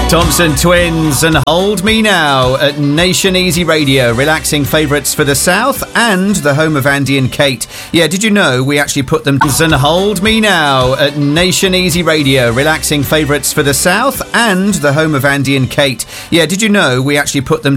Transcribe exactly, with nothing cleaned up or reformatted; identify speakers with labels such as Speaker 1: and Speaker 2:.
Speaker 1: Thompson Twins and Hold Me Now at Nation Easy Radio, relaxing favourites for the South and the home of Andy and Kate. Yeah, did you know we actually put them and Hold Me Now at Nation Easy Radio, relaxing favourites for the South and the home of Andy and Kate. Yeah, did you know we actually put them